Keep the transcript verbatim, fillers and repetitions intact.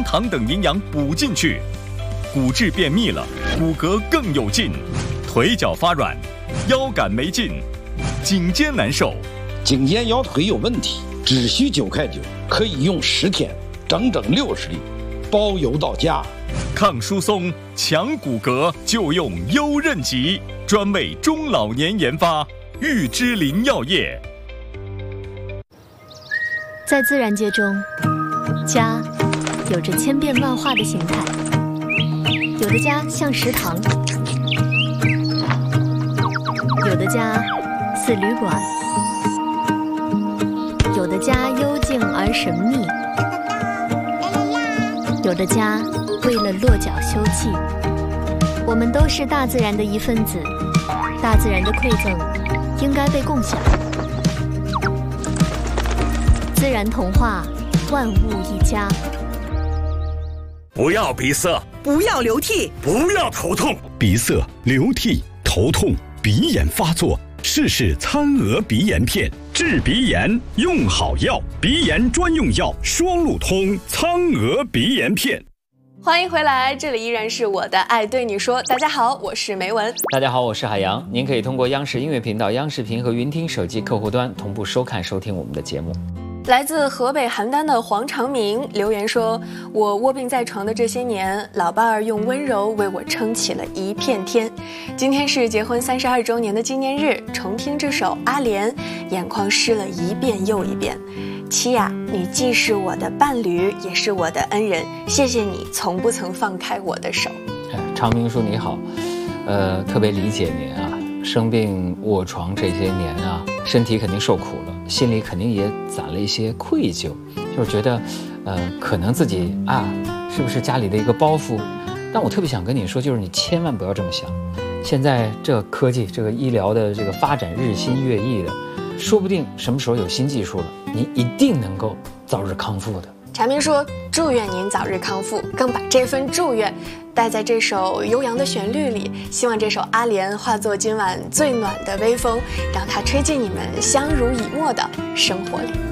糖等营养补进去，骨质变密了，骨骼更有劲，腿脚发软，腰杆没劲，颈肩难受。 颈肩腰腿有问题，只需九块九，可以用十天，整整六十粒，包邮到家。 抗疏松、强骨骼就用优韧极，专为中老年研发，玉芝林药业。 在自然界中，家有着千变万化的形态，有的家像食堂，有的家似旅馆，有的家幽静而神秘，有的家为了落脚休憩。我们都是大自然的一份子，大自然的馈赠应该被共享。自然童话，万物一家。 不要鼻塞， 不要流涕， 不要头痛。 鼻塞、流涕、头痛、鼻炎发作，试试餐鹅鼻炎片，治鼻炎用好药，鼻炎专用药双路通餐鹅鼻炎片。 欢迎回来，这里依然是我的爱对你说。大家好，我是梅文。 大家好，我是海洋。您可以通过央视音乐频道、央视频和云听手机客户端同步收看收听我们的节目。 来自河北邯郸的黄长明留言说，我卧病在床的这些年，老伴儿用温柔为我撑起了一片天。今天是结婚三十二周年的纪念日，重听这首《阿莲》，眼眶湿了一遍又一遍。妻呀，你既是我的伴侣，也是我的恩人，谢谢你从不曾放开我的手。 长明叔你好，呃，特别理解您啊，生病卧床这些年啊，身体肯定受苦了，心里肯定也攒了一些愧疚，就是觉得，呃，可能自己啊，是不是家里的一个包袱？但我特别想跟你说，就是你千万不要这么想。现在这科技、这个医疗的这个发展日新月异的，说不定什么时候有新技术了，你一定能够早日康复的。 长明说，祝愿您早日康复，更把这份祝愿带在这首悠扬的旋律里，希望这首《阿莲》化作今晚最暖的微风，让它吹进你们相濡以沫的生活里。